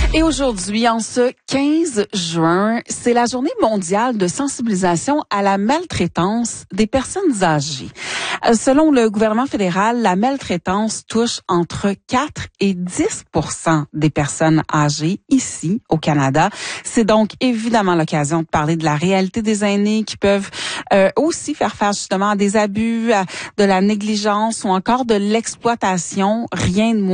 Et aujourd'hui, en ce 15 juin, c'est la journée mondiale de sensibilisation à la maltraitance des personnes âgées. Selon le gouvernement fédéral, la maltraitance touche entre 4 et 10% des personnes âgées ici au Canada. C'est donc évidemment l'occasion de parler de la réalité des aînés qui peuvent aussi faire face justement à des abus, de la négligence ou encore de l'exploitation. Rien de moins